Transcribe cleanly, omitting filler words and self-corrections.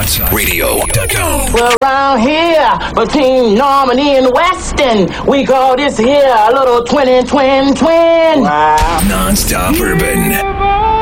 NonstopRadio.com. Well, around here, between Normandy and Weston, we call this here a little twin. Non-stop urban.